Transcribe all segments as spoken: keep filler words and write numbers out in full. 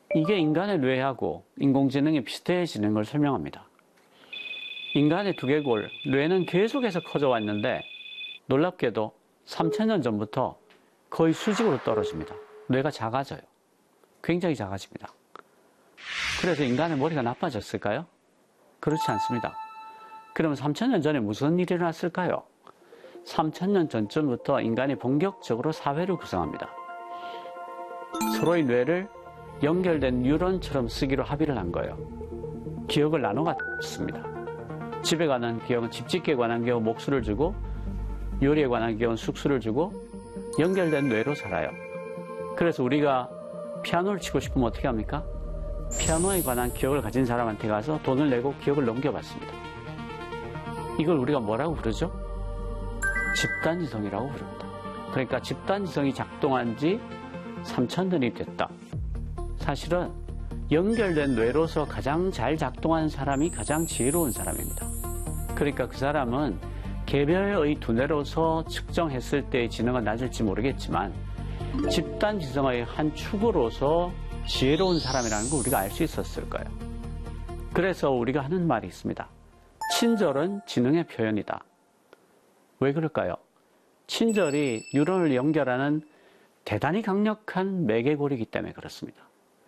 이게 인간의 뇌하고 인공지능이 비슷해지는 걸 설명합니다. 인간의 두개골, 뇌는 계속해서 커져 왔는데 놀랍게도 삼천 년 전부터 거의 수직으로 떨어집니다. 뇌가 작아져요. 굉장히 작아집니다. 그래서 인간의 머리가 나빠졌을까요? 그렇지 않습니다. 그러면 삼천 년 전에 무슨 일이 일어났을까요? 삼천 년 전쯤부터 인간이 본격적으로 사회를 구성합니다. 서로의 뇌를 연결된 뉴런처럼 쓰기로 합의를 한 거예요. 기억을 나눠 갖습니다. 집에 관한 기억은 집짓기에 관한 기억은 목수를 주고, 요리에 관한 기억은 숙수를 주고, 연결된 뇌로 살아요. 그래서 우리가 피아노를 치고 싶으면 어떻게 합니까? 피아노에 관한 기억을 가진 사람한테 가서 돈을 내고 기억을 넘겨받습니다. 이걸 우리가 뭐라고 부르죠? 집단지성이라고 부릅니다. 그러니까 집단지성이 작동한 지 삼천 년이 됐다. 사실은 연결된 뇌로서 가장 잘 작동하는 사람이 가장 지혜로운 사람입니다. 그러니까 그 사람은 개별의 두뇌로서 측정했을 때의 지능은 낮을지 모르겠지만 집단지성의 한 축으로서 지혜로운 사람이라는 걸 우리가 알 수 있었을 거예요. 그래서 우리가 하는 말이 있습니다. 친절은 지능의 표현이다. 왜 그럴까요? 친절이 뉴런을 연결하는 대단히 강력한 매개골이기 때문에 그렇습니다.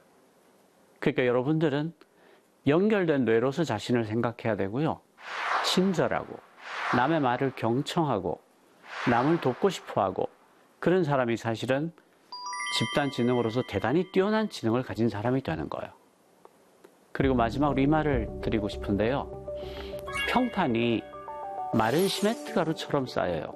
그러니까 여러분들은 연결된 뇌로서 자신을 생각해야 되고요. 친절하고 남의 말을 경청하고 남을 돕고 싶어하고 그런 사람이 사실은 집단 지능으로서 대단히 뛰어난 지능을 가진 사람이 되는 거예요. 그리고 마지막으로 이 말을 드리고 싶은데요. 평판이 마른 시멘트 가루처럼 쌓여요.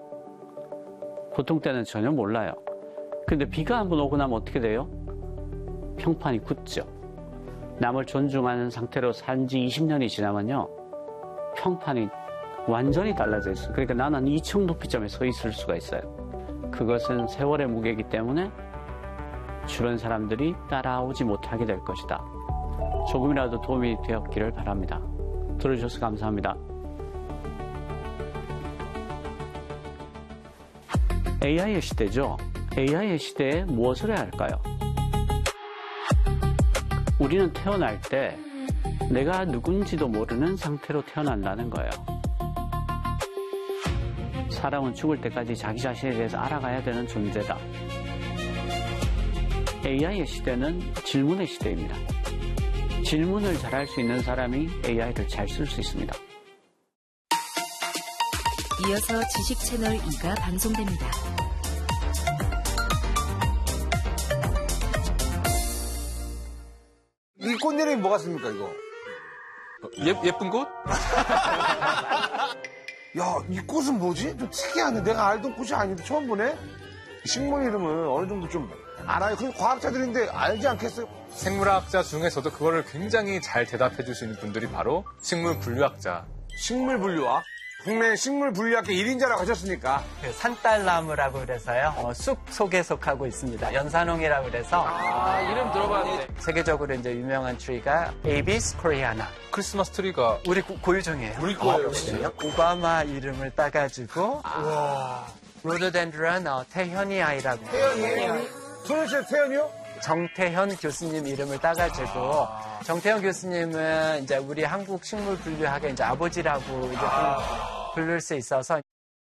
보통 때는 전혀 몰라요. 근데 비가 한번 오고 나면 어떻게 돼요? 평판이 굳죠. 남을 존중하는 상태로 산 지 이십 년이 지나면요. 평판이 완전히 달라져 있어요. 그러니까 나는 이층 높이점에 서 있을 수가 있어요. 그것은 세월의 무게이기 때문에 주변 사람들이 따라오지 못하게 될 것이다. 조금이라도 도움이 되었기를 바랍니다. 들어주셔서 감사합니다. 에이아이의 시대죠. 에이아이의 시대에 무엇을 해야 할까요? 우리는 태어날 때 내가 누군지도 모르는 상태로 태어난다는 거예요. 사람은 죽을 때까지 자기 자신에 대해서 알아가야 되는 존재다. 에이아이의 시대는 질문의 시대입니다. 질문을 잘할 수 있는 사람이 에이아이를 잘 쓸 수 있습니다. 이어서 지식 채널 이가 방송됩니다. 이 꽃 이름이 뭐가 씁니까, 이거? 예, 예쁜 꽃? 야, 이 꽃은 뭐지? 좀 특이하네. 내가 알던 꽃이 아닌데 처음 보네? 식물 이름은 어느 정도 좀 알아요. 그럼 과학자들인데 알지 않겠어요? 생물학자 중에서도 그거를 굉장히 잘 대답해 줄 수 있는 분들이 바로 식물 분류학자. 식물 분류학? 국내 식물 분류학계 일 인자라고 하셨으니까. 그 산딸나무라고 그래서요. 어, 숲 속에 속하고 있습니다. 연산홍이라고 그래서. 아, 이름 들어봤는데. 세계적으로 이제 유명한 트리가 에이비스 코리아나. 크리스마스 트리가 우리 고, 고유종이에요. 우리 거예요. 아, 오바마 이름을 따가지고. 아. 로도덴드론 어, 태현이 아이라고. 태연이? 소연 씨의 태연이요? 정태현 교수님 이름을 따가지고 정태현 교수님은 이제 우리 한국 식물 분류학의 이제 아버지라고 이제 부를 수 있어서